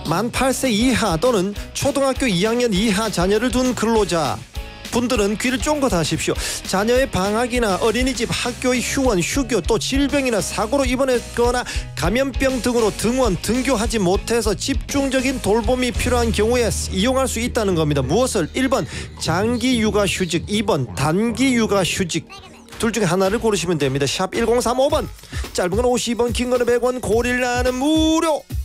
만 8세 이하 또는 초등학교 2학년 이하 자녀를 둔 근로자 분들은 귀를 쫑긋 하십시오. 자녀의 방학이나 어린이집, 학교의 휴원, 휴교, 또 질병이나 사고로 입원했거나 감염병 등으로 등원, 등교하지 못해서 집중적인 돌봄이 필요한 경우에 이용할 수 있다는 겁니다. 무엇을? 1번 장기 육아휴직, 2번 단기 육아휴직. 둘 중에 하나를 고르시면 됩니다. 샵 1035번, 짧은 건 50원, 긴 거는 100원, 고릴라는 무료.